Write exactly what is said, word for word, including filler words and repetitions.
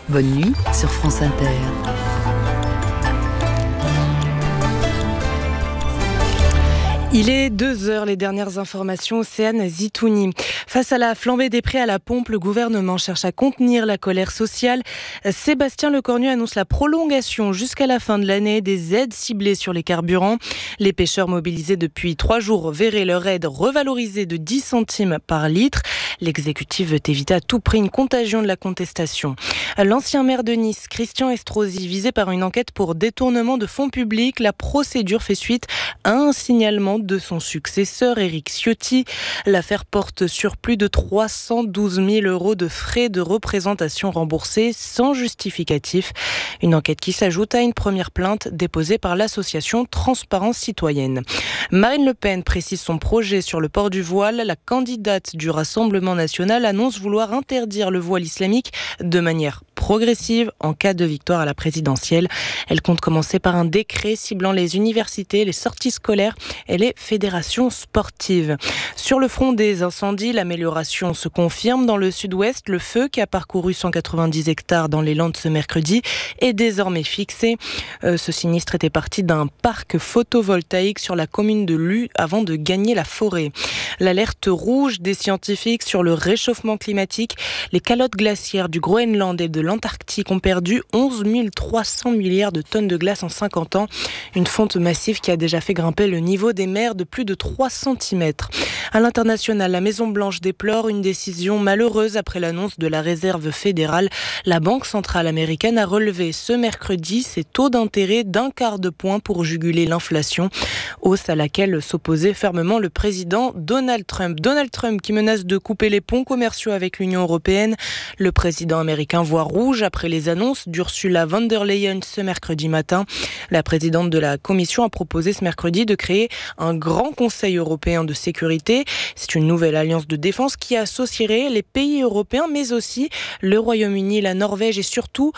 Bonne nuit sur France Inter. Il est deux heures, les dernières informations, Océane Zitouni. Face à la flambée des prix à la pompe, le gouvernement cherche à contenir la colère sociale. Sébastien Lecornu annonce la prolongation jusqu'à la fin de l'année des aides ciblées sur les carburants. Les pêcheurs mobilisés depuis trois jours verraient leur aide revalorisée de dix centimes par litre. L'exécutif veut éviter à tout prix une contagion de la contestation. L'ancien maire de Nice, Christian Estrosi, visé par une enquête pour détournement de fonds publics, la procédure fait suite à un signalement de son successeur Éric Ciotti. L'affaire porte sur plus de trois cent douze mille euros de frais de représentation remboursés sans justificatif. Une enquête qui s'ajoute à une première plainte déposée par l'association Transparence Citoyenne. Marine Le Pen précise son projet sur le port du voile. La candidate du Rassemblement national annonce vouloir interdire le voile islamique de manière progressive en cas de victoire à la présidentielle. Elle compte commencer par un décret ciblant les universités, les sorties scolaires et les fédérations sportives. Sur le front des incendies, l'amélioration se confirme dans le sud-ouest. Le feu qui a parcouru cent quatre-vingt-dix hectares dans les Landes ce mercredi est désormais fixé. Euh, ce sinistre était parti d'un parc photovoltaïque sur la commune de Lus avant de gagner la forêt. L'alerte rouge des scientifiques sur le réchauffement climatique. Les calottes glaciaires du Groenland et de l'Antarctique ont perdu onze mille trois cents milliards de tonnes de glace en cinquante ans. Une fonte massive qui a déjà fait grimper le niveau des mers de plus de trois centimètres. À l'international, la Maison-Blanche déplore une décision malheureuse après l'annonce de la réserve fédérale. La Banque centrale américaine a relevé ce mercredi ses taux d'intérêt d'un quart de point pour juguler l'inflation, hausse à laquelle s'opposait fermement le président Donald Trump. Donald Trump qui menace de couper les ponts commerciaux avec l'Union européenne. Le président américain voit rouge après les annonces d'Ursula von der Leyen ce mercredi matin. La présidente de la Commission a proposé ce mercredi de créer un grand Conseil européen de sécurité. C'est une nouvelle alliance de défense qui associerait les pays européens, mais aussi le Royaume-Uni, la Norvège et surtout